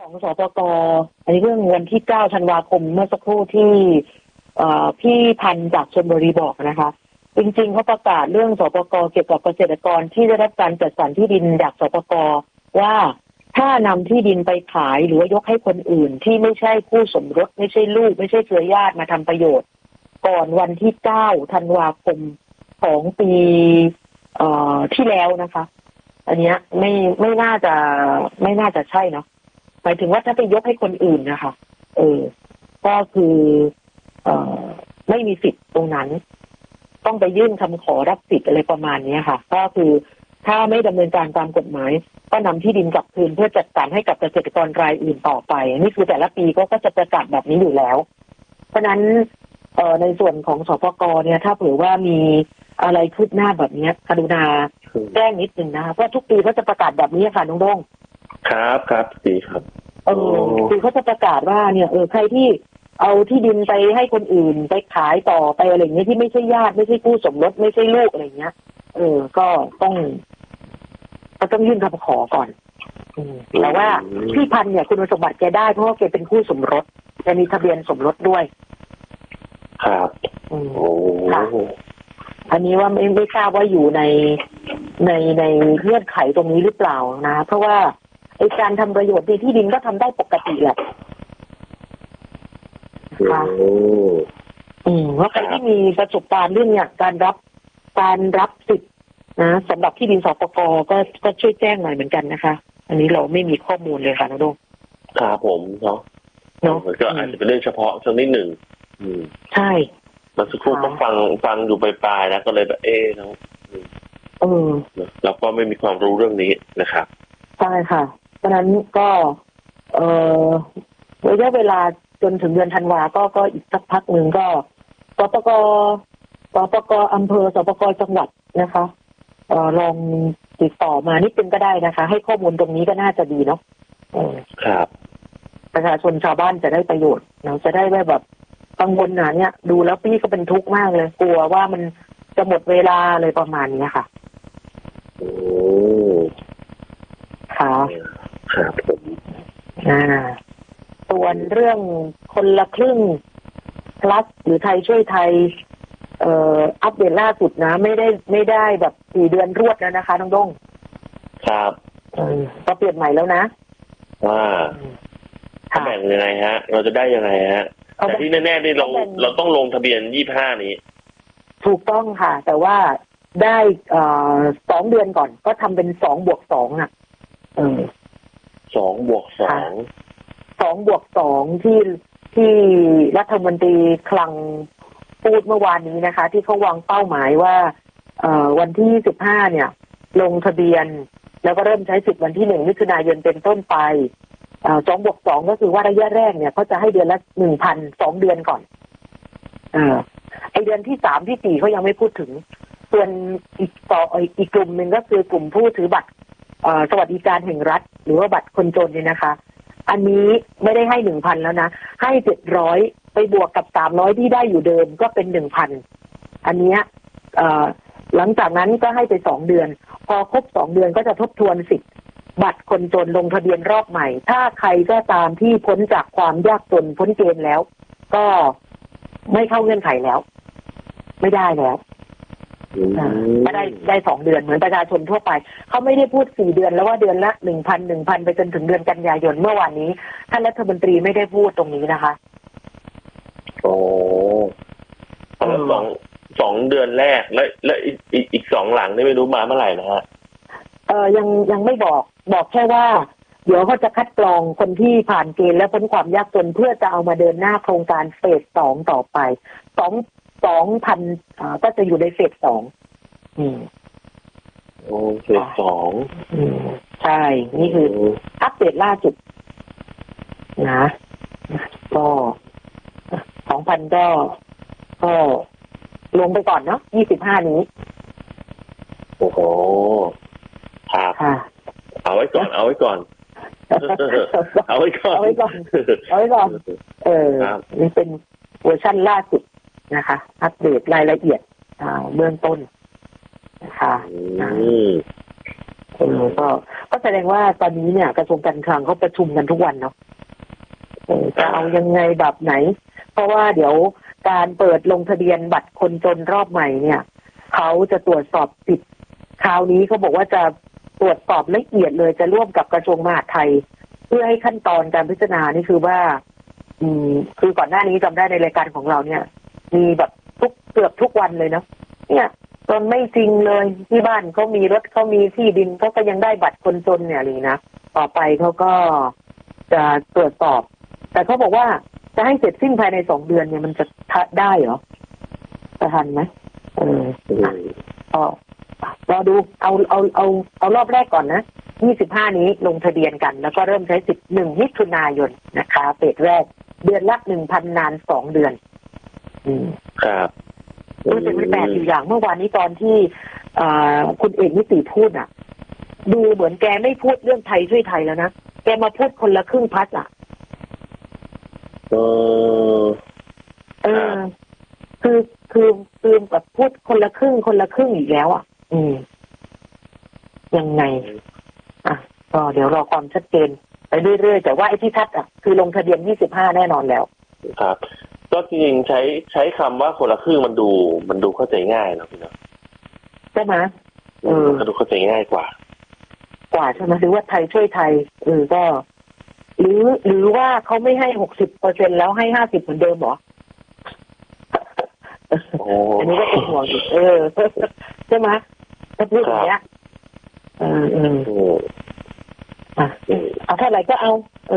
ของสปก.อันนี้เรื่องวันที่9ธันวาคมเมื่อสักครู่ที่พี่พันธุ์จากชลบุรีบอกนะคะจริงๆเขาประกาศเรื่องสปก.เกี่ยวกับเกษตรกรที่ได้รับการจัดสรรที่ดินจากสปก.ว่าถ้านำที่ดินไปขายหรือว่ายกให้คนอื่นที่ไม่ใช่คู่สมรสไม่ใช่ลูกไม่ใช่เครือญาติมาทำประโยชน์ก่อนวันที่9ธันวาคมของปีที่แล้วนะคะอันเนี้ยไม่น่าจะใช่เนาะหมายถึงว่าถ้าไปยกให้คนอื่นนะคะก็คือไม่มีสิทธิ์ตรงนั้นต้องไปยื่นคำขอรับสิทธิ์อะไรประมาณนี้ค่ะก็คือถ้าไม่ดำเนินการตามกฎหมายก็นำที่ดินกลับคืนเพื่อจัดสรรให้กับเกษตรกรรายอื่นต่อไปนี่คือแต่ละปีก็จะประกาศแบบนี้อยู่แล้วเพราะนั้นในส่วนของสปก.เนี่ยถ้าเผื่อว่ามีอะไรคืบหน้าแบบนี้กรุณาแจ้งนิดนึงนะคะเพราะทุกปีก็จะประกาศแบบนี้ค่ะน้องด้งครับดีครับคือเขาจะประกาศว่าเนี่ยใครที่เอาที่ดินไปให้คนอื่นไปขายต่อไปอะไรเงี้ยที่ไม่ใช่ญาติไม่ใช่คู่สมรสไม่ใช่ลูกอะไรเงี้ยก็ต้องยื่นคำขอก่อนแต่ว่าพี่พันธุ์เนี่ยคุณสมบัติแกได้เพราะว่าแกเป็นคู่สมรสแกมีทะเบียนสมรสด้วยครับอันนี้ว่าไม่ทราบว่าอยู่ในเงื่อนไขตรงนี้หรือเปล่านะเพราะว่าไอ้การทำประโยชน์ในที่ดินก็ทำได้ปกติแหละค่ะเพราะใครที่มีประสบการณ์เรื่องเนี่ยการรับสิทธิ์นะสำหรับที่ดินสปก.ก็ช่วยแจ้งหน่อยเหมือนกันนะคะอันนี้เราไม่มีข้อมูลเลยค่ะน้องโดงครับผมเนาะก็อาจจะเป็นเรื่องเฉพาะสักนิดหนึ่งใช่มาสักครู่ก็ฟังอยู่ปลายๆแล้วก็เลยแบบเนาะเราก็ไม่มีความรู้เรื่องนี้นะครับใช่ค่ะเพราะนั้นก็ระยะเวลาจนถึงเดือนธันวาก็อีกสักพักหนึ่งก็สปก.อำเภอสปก.จังหวัดนะคะลองติดต่อมานิดนึงก็ได้นะคะให้ข้อมูลตรงนี้ก็น่าจะดีเนาะครับประชาชนชาวบ้านจะได้ประโยชน์เราจะได้แบบกังวลหนาเนี่ยดูแล้วพี่ก็เป็นทุกข์มากเลยกลัวว่ามันจะหมดเวลาเลยประมาณนี้ค่ะครับผมส่วนเรื่องคนละครึ่งplusหรือไทยช่วยไทยอัปเดตล่าสุดนะไม่ได้แบบ4 เดือนรวดแล้วนะคะน้องด้งครับก็เปลี่ยนใหม่แล้วนะแบ่งยังไงฮะเราจะได้ยังไงฮะแต่ที่แน่ๆนี่เราต้องลงทะเบียน25นี้ถูกต้องค่ะแต่ว่าได้2 เดือนก่อนก็ทำเป็น2+2น่ะ2+2ที่รัฐมนตรีคลังพูดเมื่อวานนี้นะคะที่เขาวางเป้าหมายว่าวันที่25เนี่ยลงทะเบียนแล้วก็เริ่มใช้สิทธิ์วันที่1 มิถุนายนเป็นต้นไป2+2ก็คือว่าระยะแรกเนี่ยเขาจะให้เดือนละ 1,000 2 เดือนก่อนไอเดือนที่3ที่4เขายังไม่พูดถึงส่วนอีกกลุ่มหนึ่งก็คือกลุ่มผู้ถือบัตรสวัสดิการแห่งรัฐหรือว่าบัตรคนจนเนี่ยนะคะอันนี้ไม่ได้ให้ 1,000 แล้วนะให้700ไปบวกกับ300ที่ได้อยู่เดิมก็เป็น 1,000 อันนี้หลังจากนั้นก็ให้ไป2 เดือนพอครบ2 เดือนก็จะทบทวนสิทธิ์บัตรคนจนลงทะเบียนรอบใหม่ถ้าใครก็ตามที่พ้นจากความยากจนพ้นเกณฑ์แล้วก็ไม่เข้าเงื่อนไขแล้วไม่ได้แล้วก็ได้2 เดือนเหมือนประชาชนทั่วไปเขาไม่ได้พูด4 เดือนแล้วว่าเดือนละ 1,000 ไปจนถึงเดือนกันยายนเมื่อวานนี้ท่านรัฐมนตรีไม่ได้พูดตรงนี้นะคะ 2 เดือนแรกแล้วอีก2 หลังนี่ไม่รู้มาเมื่อไหร่นะฮะยังไม่บอกแค่ว่าเดี๋ยวเขาจะคัดกรองคนที่ผ่านเกณฑ์และพ้นความยากจนเพื่อจะเอามาเดินหน้าโครงการเฟส2ต่อไป2,000ก็จะอยู่ในเฟส2 เฟส2 ใช่นี่คืออัปเดตล่าสุดนะก็2,000ก็ลงไปก่อนเนาะ25นี้โอ้โหครับเอาไว้ก่อนเอาไว้ก่อนนี่เป็นเวอร์ชันล่าสุดนะคะอัปเดตรายละเอียดเบื้องต้นนะคะก็แสดงว่าตอนนี้เนี่ยกระทรวงการคลังเขาประชุมกันทุกวันเนาะจะเอายังไงแบบไหนเพราะว่าเดี๋ยวการเปิดลงทะเบียนบัตรคนจนรอบใหม่เนี่ยเขาจะตรวจสอบสิทธิ์คราวนี้เขาบอกว่าจะตรวจสอบละเอียดเลยจะร่วมกับกระทรวงมหาดไทยเพื่อให้ขั้นตอนการพิจารณานี่คือว่าคือก่อนหน้านี้จำได้ในรายการของเราเนี่ยมีแบบเกือบทุกวันเลยเนาะเนี่ยจนไม่จริงเลยที่บ้านเขามีรถเขามีที่ดินเขาก็ยังได้บัตรคนจนเนี่ยเลยนะต่อไปเขาก็จะตรวจสอบแต่เขาบอกว่าจะให้เสร็จสิ้นภายใน2 เดือนเนี่ยมันจะได้เหรอจะทันไหมรอดูเอารอบแรกก่อนนะ25นี้ลงทะเบียนกันแล้วก็เริ่มใช้สิทธิ์1 มิถุนายนนะคะเฟสแรกเดือนละ 1,000 นาน2 เดือนครับรู้สึกไม่แปลกอยู่อย่างเมื่อวานนี้ตอนที่คุณเอกนิติพูดอ่ะดูเหมือนแกไม่พูดเรื่องไทยช่วยไทยแล้วนะแกมาพูดคนละครึ่งพัดอ่ะคือแบบพูดคนละครึ่งอีกแล้วอ่ะยังไงก็เดี๋ยวรอความชัดเจนไปเรื่อยๆแต่ว่าไอ้ที่ชัดอ่ะคือลงทะเบียน25แน่นอนแล้วครับก็จริงใช้คำว่าคนละครึ่งมันดูเข้าใจง่ายนะพี่เนาะใช่ไหมมันดูเข้าใจง่ายกว่าใช่ไหมหรือว่าไทยช่วยไทยก็หรือว่าเขาไม่ให้60%แล้วให้50เหมือนเดิมหรออันนี้ก็เป็นห่วงอีกใช่ไหมถ้าพูดอย่างเงี้ยเอาเท่าไหร่ก็เอา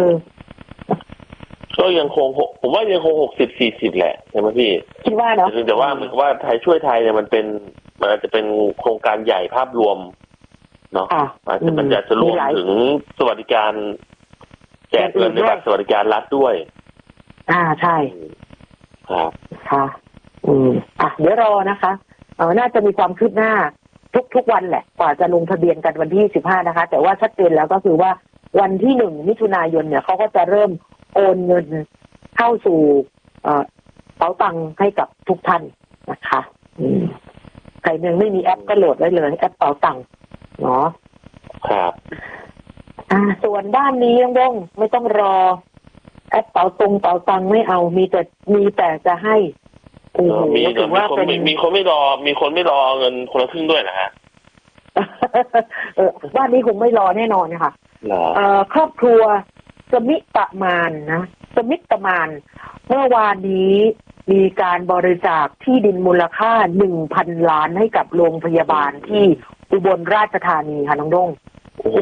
ก็ยังคงผมว่ายังคง60-40แหละใช่ไหมพี่คิดว่าเนาะแต่ว่าเหมือนกับว่าไทยช่วยไทยเนี่ยมันอาจจะเป็นโครงการใหญ่ภาพรวมเนาะมันจะรวมถึงสวัสดิการแจกเงินในบัตรสวัสดิการรัฐด้วยใช่ครับค่ะเดี๋ยวรอนะคะน่าจะมีความคืบหน้าทุกวันแหละกว่าจะลงทะเบียนกันวันที่15นะคะแต่ว่าชัดเจนแล้วก็คือว่าวันที่1 มิถุนายนเนี่ยเขาก็จะเริ่มโอนเงินเข้าสู่เป๋าตังค์ให้กับทุกท่านนะคะใครยังไม่มีแอปก็โหลดไว้เลยแอปเป๋าตังค์เนาะครับส่วนด้านนี้ต้องไม่ต้องรอแอปเป๋าตังค์ไม่เอามีแต่จะให้มีคนไม่รอเงินคนละครึ่งด้วยนะฮะบ้านนี้คงไม่รอแน่นอนนะคะครอบครัวสมิตมานเมื่อวานนี้มีการบริจาคที่ดินมูลค่า 1,000 ล้านให้กับโรงพยาบาลที่อุบลราชธานีค่ะน้องด้งโอ้โห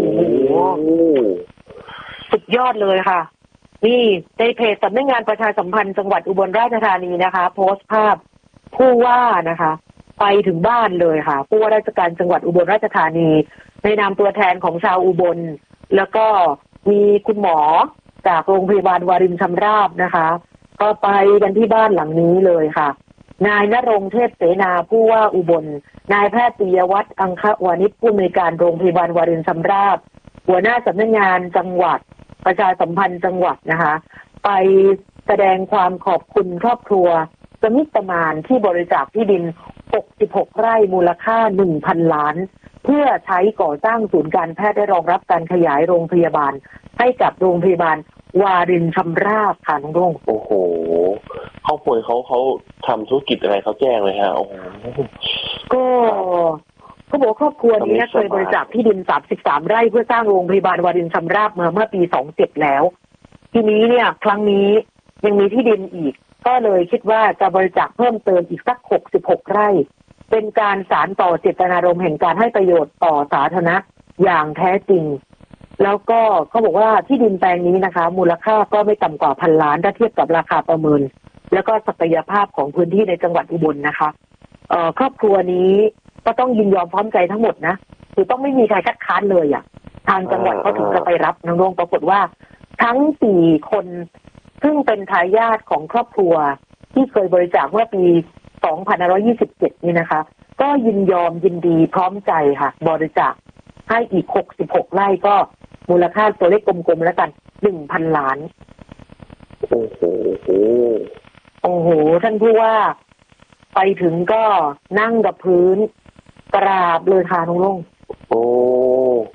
สุดยอดเลยค่ะนี่ในเพจสำนักงานประชาสัมพันธ์จังหวัดอุบลราชธานีนะคะโพสต์ภาพผู้ว่านะคะไปถึงบ้านเลยค่ะผู้ว่าราชการจังหวัดอุบลราชธานีในนามตัวแทนของชาวอุบลแล้วก็มีคุณหมอจากโรงพยาบาลวารินชำราบนะคะก็ไปกันที่บ้านหลังนี้เลยค่ะนายณรงค์เทพเสนาผู้ว่าอุบลนายแพทย์ปิยวัฒน์อังควานิชผู้อำนวยการโรงพยาบาลวารินชำราบหัวหน้าสำนักงานจังหวัดประชาสัมพันธ์จังหวัดนะคะไปแสดงความขอบคุณครอบครัวสมิตมานที่บริจาคที่ดิน66 ไร่มูลค่า 1,000 ล้านเพื่อใช้ก่อสร้างศูนย์การแพทย์ได้รองรับการขยายโรงพยาบาลให้กับโรงพยาบาลวารินชำราบค่ะน้องรุ่งโอ้โหเขาป่วยเขาทำธุรกิจอะไรเขาแจ้งเลยฮะโอ้โหก็เขาบอกครอบครัวนี้เคยบริจาคที่ดิน33 ไร่เพื่อสร้างโรงพยาบาลวารินชำราบเมื่อปี27แล้วทีนี้เนี่ยครั้งนี้ยังมีที่ดินอีกก็เลยคิดว่าจะบริจาคเพิ่มเติมอีกสัก66 ไร่เป็นการสานต่อเจตนารมณ์แห่งการให้ประโยชน์ต่อสาธารณะอย่างแท้จริงแล้วก็เขาบอกว่าที่ดินแปลงนี้นะคะมูลค่าก็ไม่ต่ำกว่า1,000 ล้านถ้าเทียบกับราคาประเมินแล้วก็ศักยภาพของพื้นที่ในจังหวัดอุบลนะคะครอบครัวนี้ก็ต้องยินยอมพร้อมใจทั้งหมดนะคือต้องไม่มีใครคัดค้านเลยอ่ะทางจังหวัดเขาถึงจะไปรับน้องๆปรากฏว่าทั้ง4 คนซึ่งเป็นทายาทของครอบครัวที่เคยบริจาคเมื่อปี2527นี่นะคะก็ยินยอมยินดีพร้อมใจค่ะบริจาคให้อีก66 ไร่ก็มูลค่าตัวเลขกลมๆแล้วกัน 1,000 ล้านโอ้โหท่านผู้ว่าไปถึงก็นั่งกับพื้นกราบเลยค่ะน้องลุงโอ้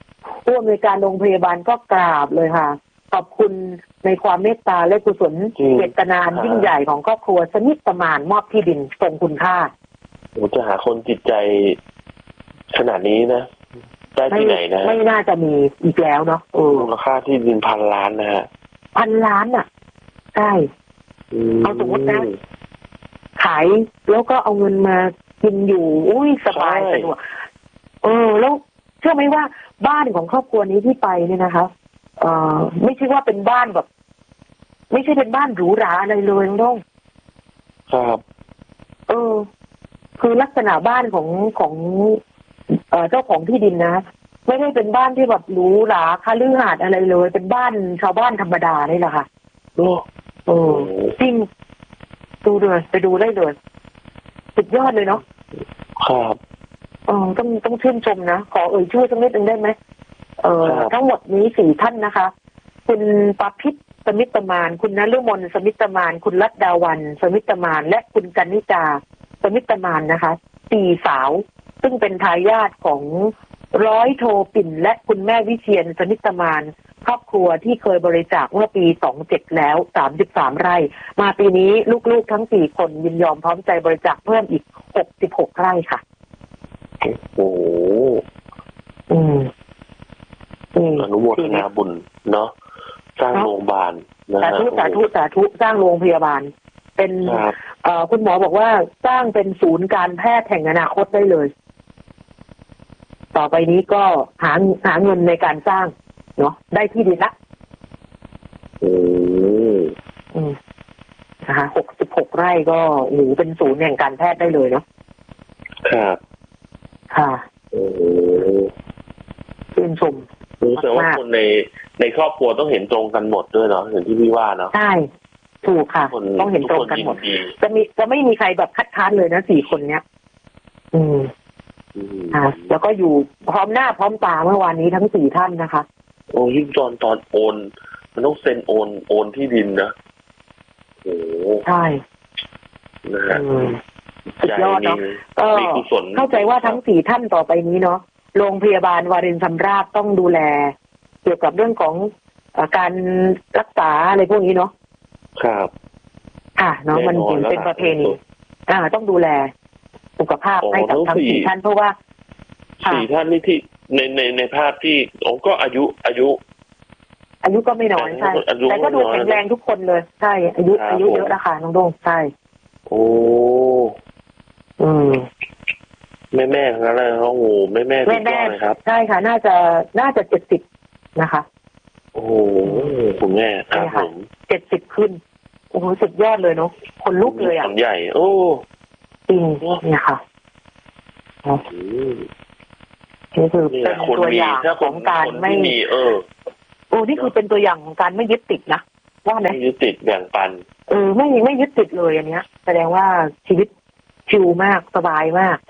ผู้อำนวยการโรงพยาบาลก็กราบเลยค่ะขอบคุณในความเมตตาและกุศลเจตนายิ่งใหญ่ของครอบครัวสมิตประมาณมอบที่ดินทรงคุณค่าจะหาคนจิตใจขนาดนี้นะได้ที่ไหนนะไม่น่าจะมีอีกแล้วเนาะมูลค่าที่ดิน1,000 ล้านนะฮะ 1,000 ล้านอ่ะใช่เอาสมมตินะขายแล้วก็เอาเงินมากินอยู่อุ้ยสบายสะดวกแล้วเชื่อไหมว่าบ้านของครอบครัวนี้ที่ไปเนี่ยนะคะไม่ใช่ว่าเป็นบ้านแบบไม่ใช่เป็นบ้านหรูหราอะไรเลยน้องครับคือลักษณะบ้านของเจ้าของที่ดินนะไม่ได้เป็นบ้านที่แบบหรูหราคฤหาสน์อะไรเลยเป็นบ้านชาวบ้านธรรมดานี่แหละค่ะจริงดูเลยไปดูได้เลยสุดยอดเลยเนาะครับต้องชื่นชมนะขอชื่อสักนิดนึงได้ไหมทั้งหมดนี้4 ท่านนะคะคุณปพิษสมิตรมานคุณณฤมลสมิตรมานคุณรัตดาวันสมิตรมานและคุณกนิกาสมิตรมานนะคะ4 สาวซึ่งเป็นทายาทของร้อยโทปิ่นและคุณแม่วิเชียรสมิตรมานครอบครัวที่เคยบริจาคเมื่อปี27แล้ว33 ไร่มาปีนี้ลูกๆทั้ง4 คนยินยอมพร้อมใจบริจาคเพิ่มอีก66 ไร่ค่ะโอ้อนุโมทนาบุญเนาะสร้างโรงพยาบาลสาธุสาธุสาธุสร้างโรงพยาบาลเป็นคุณหมอบอกว่าสร้างเป็นศูนย์การแพทย์แห่งอนาคตได้เลยต่อไปนี้ก็หาเงินในการสร้างเนาะได้ที่ดินละนะคะ66 ไร่ก็เป็นศูนย์แห่งการแพทย์ได้เลยเนาะครับค่ะชื่นชมรู้สึกว่าคนในครอบครัวต้องเห็นตรงกันหมดด้วยเนาะอย่างที่พี่ว่าเนาะใช่ถูกค่ะต้องเห็นตรงกันหมดจะไม่มีใครแบบคัดค้านเลยนะ4 คนเนี้ยแล้วก็อยู่พร้อมหน้าพร้อมตาเมื่อวานนี้ทั้ง4 ท่านนะคะยิ่งตอนโอนมันต้องเซ็นโอนที่ดินนะใช่นะฮะสุดยอดเนาะเข้าใจว่าทั้ง4 ท่านต่อไปนี้เนาะโรงพยาบาลวารินชำราบต้องดูแลเกี่ยวกับเรื่องของการรักษาอะไรพวกนี้เนาะครับเนาะมันเป็นประเพณีต้องดูแลสุขภาพให้กับทั้ง4 ท่านเพราะว่า 4 ท่านนี่ที่ในภาพที่ก็อายุก็ไม่น้อยใช่แต่ก็ดูแข็งแรงทุกคนเลยใช่อายุเยอะแล้วค่ะน้องโด่งใช่แม่ทั้งนั้นเลยโอ้โหแม่เลยครับใช่ค่ะน่าจะ70นะคะโอ้โหคุณแม่ครับผม 70ขึ้นโอ้โหสุดยอดเลยเนาะคนลุกเลยอ่ะคนใหญ่จริงเนี่ยค่ะนี่คือเป็นตัวอย่างของการไม่มีนี่คือเป็นตัวอย่างของการไม่ยึดติดนะว่าไหมไม่ยึดติดแบ่งปันไม่ยึดติดเลยอันเนี้ยแสดงว่าชีวิตชิลมากสบายมาก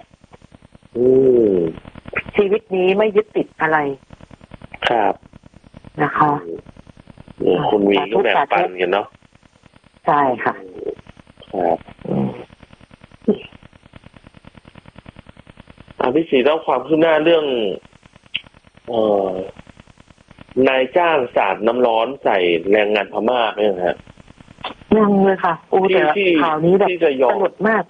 ชีวิตนี้ไม่ยึดติดอะไรครับนะคะคุณมีก็แบ่งปันกันเนาะใช่ค่ะครับพี่ศรีเล่าความคืบหน้าเรื่องนายจ้างสาดน้ำร้อนใส่แรงงานพม่าไหมครับยังเลยค่ะแต่ข่าวนี้แบบสลดมาก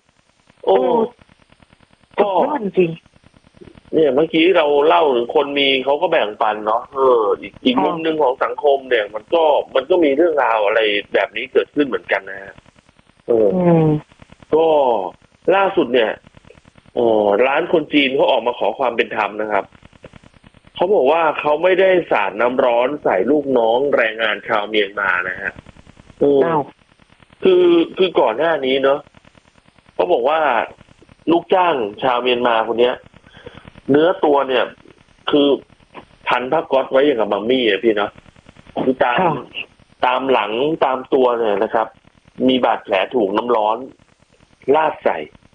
ก็ยอดจริงเนี่ยเมื่อกี้เราเล่าถึงคนมีเขาก็แบ่งปันเนาะอีกมุมหนึ่งของสังคมเนี่ยมันก็มีเรื่องราวอะไรแบบนี้เกิดขึ้นเหมือนกันนะก็ล่าสุดเนี่ยร้านคนจีนเขาออกมาขอความเป็นธรรมนะครับเขาบอกว่าเขาไม่ได้สาดน้ำร้อนใส่ลูกน้องแรงงานชาวเมียนมานะฮะคือก่อนหน้านี้เนาะเขาบอกว่าลูกจ้างชาวเมียนมาคนเนี้ยเนื้อตัวเนี่ยคือพันผ้าก๊อซไว้อย่างกับมัมมี่พี่เนาะคือตามหลังตามตัวเนี่ยนะครับมีบาดแผลถูกน้ำร้อนลาดใส่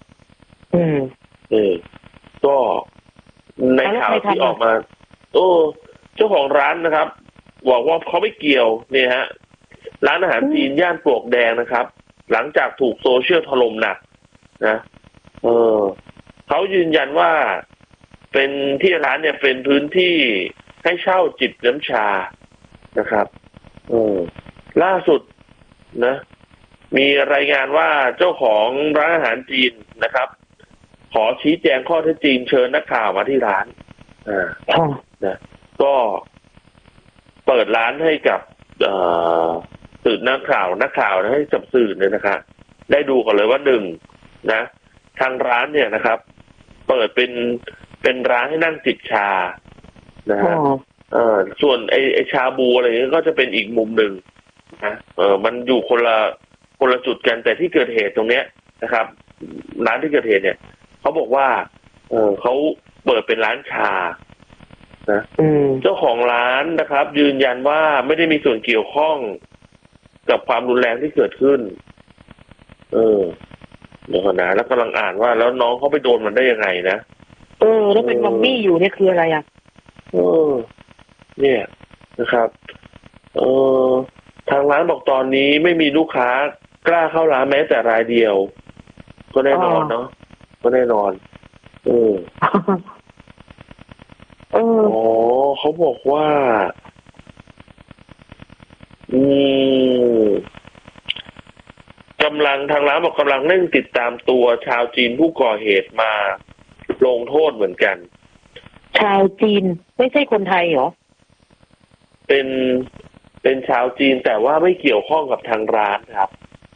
ก็ในข่าวที่ออกมาเจ้าของร้านนะครับบอกว่าเขาไม่เกี่ยวเนี่ยฮะร้านอาหารจีนย่านปลวกแดงนะครับหลังจากถูกโซเชียลถล่มหนักนะเขายืนยันว่าเป็นที่ร้านเนี่ยเป็นพื้นที่ให้เช่าจิบน้ำชานะครับล่าสุดนะมีรายงานว่าเจ้าของร้านอาหารจีนนะครับขอชี้แจงข้อเท็จจริงเชิญนักข่าวมาที่ร้านนะก็เปิดร้านให้กับสื่อนักข่าวให้กับสื่อเนี่ยนะครับได้ดูกันเลยว่าหนึ่งนะทางร้านเนี่ยนะครับเปิดเป็นร้านให้นั่งจิบชานะฮะส่วนไอชาบูอะไรนี้ก็จะเป็นอีกมุมหนึ่งนะมันอยู่คนละจุดกันแต่ที่เกิดเหตุตรงเนี้ยนะครับร้านที่เกิดเหตุเนี่ยเขาบอกว่าเขาเปิดเป็นร้านชานะเจ้าของร้านนะครับยืนยันว่าไม่ได้มีส่วนเกี่ยวข้องกับความรุนแรงที่เกิดขึ้นเดี๋ยวก่อนนะแล้วกำลังอ่านว่าแล้วน้องเขาไปโดนมันได้ยังไงนะแล้วเป็นมัมมี่อยู่เนี่ยคืออะไรอ่ะเนี่ยนะครับทางร้านบอกตอนนี้ไม่มีลูกค้ากล้าเข้าร้านแม้แต่รายเดียวก็แน่นอนเนาะก็แน่นอนเขาบอกว่าทางร้านบอกกำลังเร่งติดตามตัวชาวจีนผู้ก่อเหตุมาลงโทษเหมือนกันชาวจีนไม่ใช่คนไทยเหรอเป็นชาวจีนแต่ว่าไม่เกี่ยวข้องกับทางร้านครับ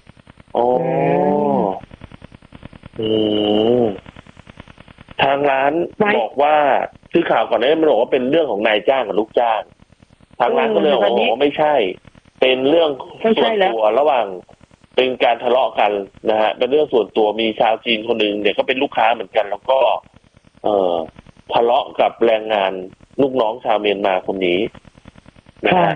ทางร้านบอกว่าคือข่าวก่อนหน้านี้มันบอกว่าเป็นเรื่องของนายจ้างกับลูกจ้างทางร้านก็เลยบอกว่าไม่ใช่เป็นเรื่องส่วนตัวระหว่างเป็นการทะเลาะกันนะฮะเป็นเรื่องส่วนตัวมีชาวจีนคนหนึ่งเนี่ยก็เป็นลูกค้าเหมือนกันแล้วก็ทะเลาะกับแรงงานลูกน้องชาวเมียนมาคนนี้นะฮะ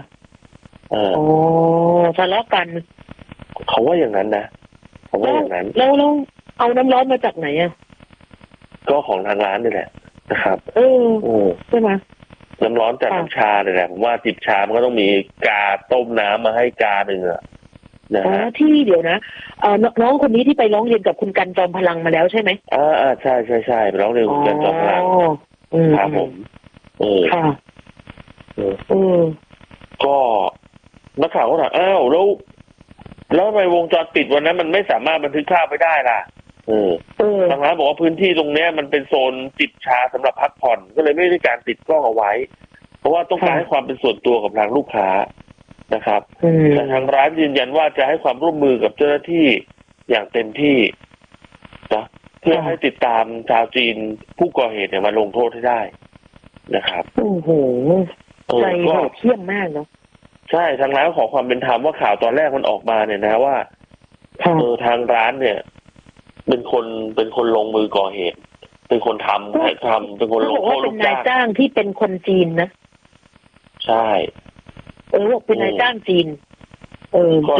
ทะเลาะกันเขาว่าอย่างนั้นนะเขาว่าอย่างนั้นแล้วเอาน้ำร้อนมาจากไหนอ่ะก็ของทางร้านนี่แหละนะครับใช่ไหมน้ำร้อนจากน้ำชาเนี่ยแหละผมว่าจิบชามันก็ต้องมีกาต้มน้ำมาให้กาหนึ่งอะที่เดี๋ยวนะน้องคนนี้ที่ไปร้องเรียนกับคุณกันจอมพลังมาแล้วใช่ไหมใช่ไปร้องเรียนกับคุณกันจอมพลังครับผมค่ะก็นักข่าวก็ถามแล้วทำไมวงจรปิดวันนั้นมันไม่สามารถบันทึกภาพไว้ได้ล่ะทางร้านบอกว่าพื้นที่ตรงนี้มันเป็นโซนจิบชาสำหรับพักผ่อนก็เลยไม่ได้การติดกล้องเอาไว้เพราะว่าต้องการให้ความเป็นส่วนตัวกับทางลูกค้านะครับแต่ทางร้านยืนยันว่าจะให้ความร่วมมือกับเจ้าหน้าที่อย่างเต็มที่นะเพื่อให้ติดตามชาวจีนผู้ก่อเหตุเนี่ยมาลงโทษให้ได้นะครับโอ้โหใจโหดเหี้ยมมากเนาะใช่ทางร้านขอความเป็นธรรมว่าข่าวตอนแรกมันออกมาเนี่ยนะว่าทางร้านเนี่ยเป็นคนลงมือก่อเหตุเป็นคนทำเป็นคนลงโทษลูกจ้างเป็นนายจ้างที่เป็นคนจีนนะใช่บอกเป็นนายจ้างจีน